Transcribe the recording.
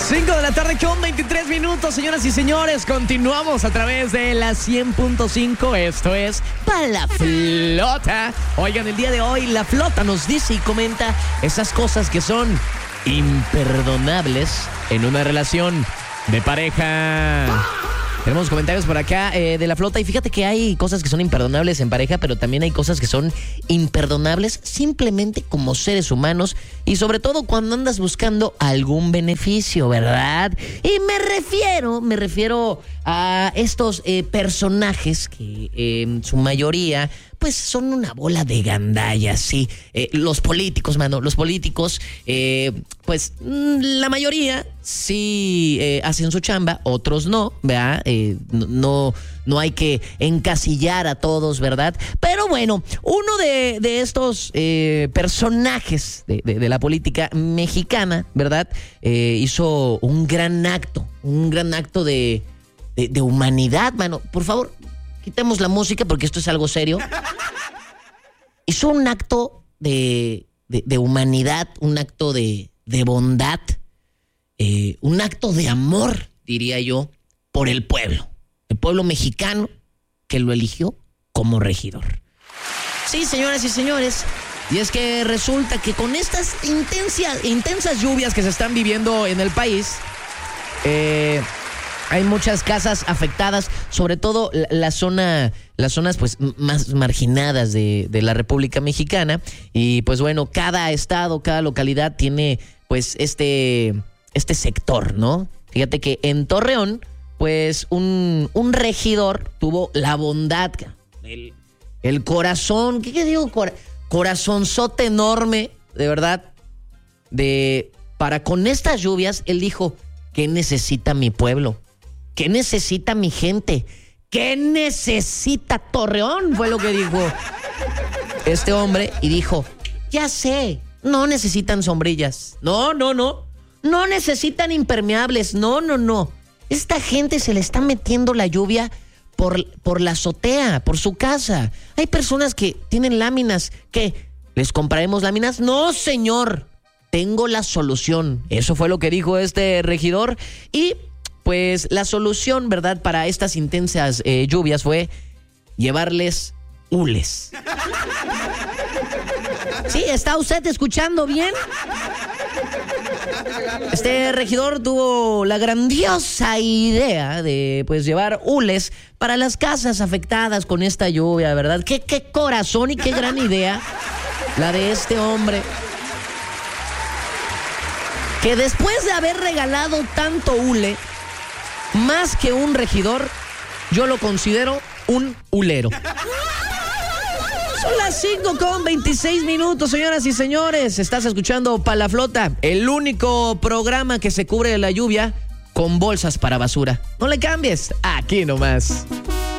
5 de la tarde con 23 minutos, señoras y señores. Continuamos a través de la 100.5. Esto es Pa' la Flota. Oigan, el día de hoy la Flota nos dice y comenta esas cosas que son imperdonables en una relación de pareja. Tenemos comentarios por acá de la Flota y fíjate que hay cosas que son imperdonables en pareja, pero también hay cosas que son imperdonables simplemente como seres humanos y sobre todo cuando andas buscando algún beneficio, ¿verdad? Y me refiero a estos personajes que en su mayoría pues son una bola de gandallas, sí. Los políticos, los políticos, pues la mayoría sí hacen su chamba, otros no, ¿verdad? No hay que encasillar a todos, ¿verdad? Pero bueno, uno de estos personajes de la política mexicana, ¿verdad? Hizo un gran acto de humanidad, mano. Por favor, quitemos la música porque esto es algo serio. Hizo un acto de humanidad, un acto de bondad, un acto de amor, diría yo, por el pueblo mexicano que lo eligió como regidor. Sí, señoras y señores, y es que resulta que con estas intensas lluvias que se están viviendo en el país, hay muchas casas afectadas, sobre todo las zonas pues más marginadas de la República Mexicana. Y pues bueno, cada estado, cada localidad tiene pues este sector, ¿no? Fíjate que en Torreón, pues un regidor tuvo la bondad, el corazón, ¿qué digo? Corazonzote enorme, de verdad, para con estas lluvias, él dijo, ¿qué necesita mi pueblo? ¿Qué necesita mi gente? ¿Qué necesita Torreón? Fue lo que dijo este hombre y dijo, ya sé, no necesitan sombrillas. No necesitan impermeables. No. Esta gente se le está metiendo la lluvia por la azotea, por su casa. Hay personas que tienen láminas. ¿Qué? ¿Les compraremos láminas? No, señor. Tengo la solución. Eso fue lo que dijo este regidor. Y pues la solución, ¿verdad?, para estas intensas lluvias fue llevarles hules. ¿Sí? ¿Está usted escuchando bien? Este regidor tuvo la grandiosa idea de pues llevar hules para las casas afectadas con esta lluvia, ¿verdad? Qué corazón y qué gran idea la de este hombre, que después de haber regalado tanto hule, más que un regidor, yo lo considero un hulero. Son las 5:26, señoras y señores. Estás escuchando Pa' la Flota, el único programa que se cubre de la lluvia con bolsas para basura. No le cambies, aquí nomás.